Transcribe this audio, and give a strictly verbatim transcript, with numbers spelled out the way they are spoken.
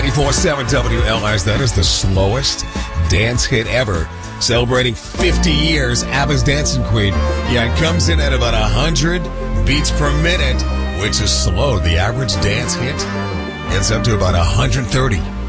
ninety-four point seven W L S. That is the slowest dance hit ever. Celebrating fifty years, ABBA's Dancing Queen. Yeah, it comes in at about one hundred beats per minute, which is slow. The average dance hit gets up to about one hundred thirty.